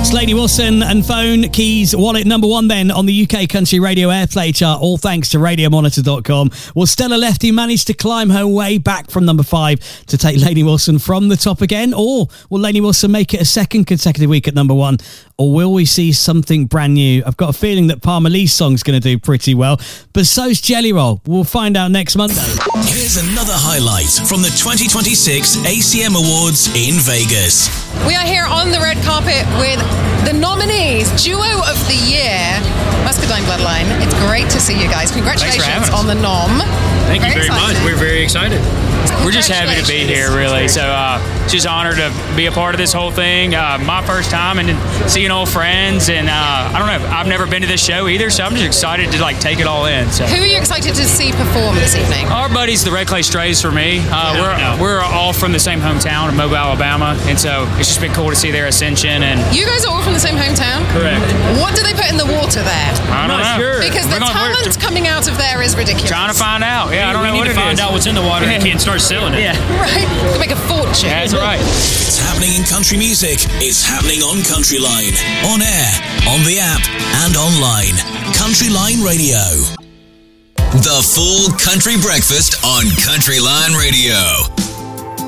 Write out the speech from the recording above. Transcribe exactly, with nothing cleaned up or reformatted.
It's Lainey Wilson and Phone Keys Wallet, number one then on the U K Country Radio Airplay chart, all thanks to radio monitor dot com. Will Stella Lefty manage to climb her way back from number five to take Lainey Wilson from the top again? Or will Lainey Wilson make it a second consecutive week at number one? Or will we see something brand new? I've got a feeling that Palmer Lee's song's going to do pretty well, but so's Jelly Roll. We'll find out next Monday. Here's another highlight from the twenty twenty-six A C M Awards in Vegas. We are here on the red carpet with the nominees, Duo of the Year, Muscadine Bloodline. It's great to see you guys. Congratulations on the nom. Thank very you very excited. much. We're very excited. We're just happy to be here, really. So, uh, just honored to be a part of this whole thing. Uh, my first time and seeing old friends, and uh, I don't know. I've never been to this show either, so I'm just excited to like take it all in. So, who are you excited to see perform this evening? Our buddies, the Red Clay Strays, for me. Uh, we're we're all from the same hometown of Mobile, Alabama, and so it's just been cool to see their ascension. And you guys are all from the same hometown. Correct. What do they put in the water there? I don't know. Sure. Because the We're going- talent coming out of there is ridiculous. Trying to find out. Yeah, I don't we know need what to it find is. out what's in the water and can't start selling it. Yeah. Right, to make a fortune. That's right. It's happening in country music. It's happening on Country Line, on air, on the app, and online. Country Line Radio. The full country breakfast on Country Line Radio.